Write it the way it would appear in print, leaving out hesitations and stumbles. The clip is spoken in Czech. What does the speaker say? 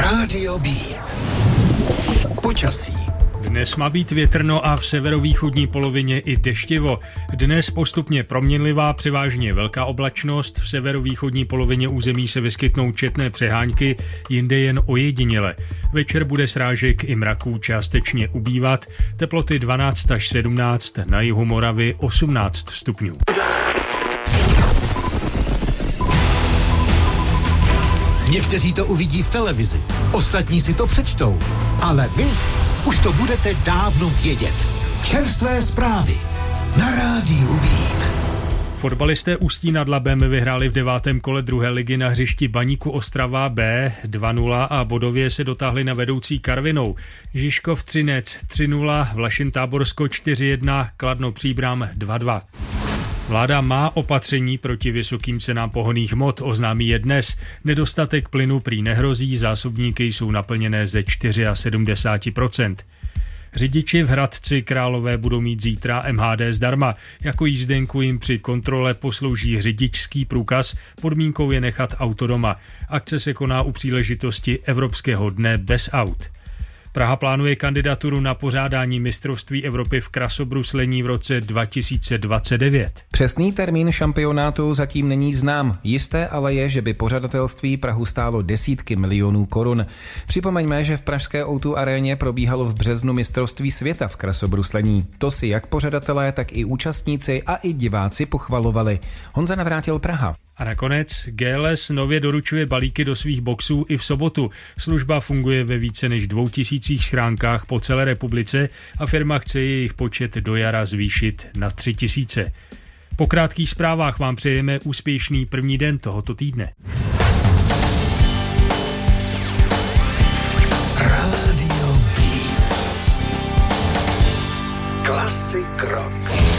Rádio B. Počasí. Dnes má být větrno a v severovýchodní polovině i deštivo. Dnes postupně proměnlivá, převážně velká oblačnost. V severovýchodní polovině území se vyskytnou četné přehánky, jinde jen ojediněle. Večer bude srážek i mraků částečně ubývat. Teploty 12 až 17, na jihu Moravy 18 stupňů. Někteří to uvidí v televizi, ostatní si to přečtou, ale vy už to budete dávno vědět. Čerstvé zprávy na Rádiu Beat. Fotbalisté Ústí nad Labem vyhráli v 9. kole druhé ligy na hřišti Baníku Ostrava B 2-0 a bodově se dotáhli na vedoucí Karvinou. Žižkov Třinec 3-0, Vlašin Táborsko 4-1, Kladno Příbram 2-2. Vláda má opatření proti vysokým cenám pohonných hmot, oznámí je dnes. Nedostatek plynu prý nehrozí, zásobníky jsou naplněné ze 74%. Řidiči v Hradci Králové budou mít zítra MHD zdarma. Jako jízdenku jim při kontrole poslouží řidičský průkaz, podmínkou je nechat auto doma. Akce se koná u příležitosti Evropského dne bez aut. Praha plánuje kandidaturu na pořádání mistrovství Evropy v krasobruslení v roce 2029. Přesný termín šampionátu zatím není znám. Jisté ale je, že by pořadatelství Prahu stálo desítky milionů korun. Připomeňme, že v pražské O2 aréně probíhalo v březnu mistrovství světa v krasobruslení. To si jak pořadatelé, tak i účastníci a i diváci pochvalovali. Honza Navrátil, Praha. A nakonec GLS nově doručuje balíky do svých boxů i v sobotu. Služba funguje ve více než 2000 schránkách po celé republice a firma chce jejich počet do jara zvýšit na 3000. Po krátkých zprávách vám přejeme úspěšný první den tohoto týdne. Rádio B. Klasik rock.